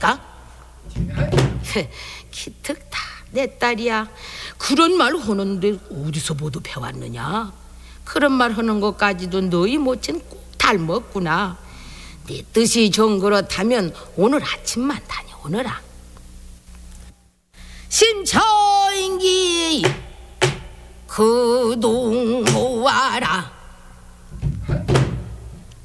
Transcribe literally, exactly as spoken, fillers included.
아닙니까? 기특다 내 딸이야. 그런 말 하는데 어디서 모두 배웠느냐? 그런 말 하는 것까지도 너희 모친 꼭 닮았구나. 네 뜻이 좀 그렇다면 오늘 아침만 다녀오너라. 신처인기 그동